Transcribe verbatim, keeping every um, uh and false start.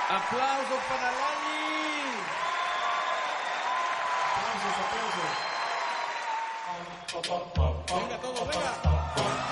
Aplausos para Lali. Aplausos, aplausos. Venga, todos, venga.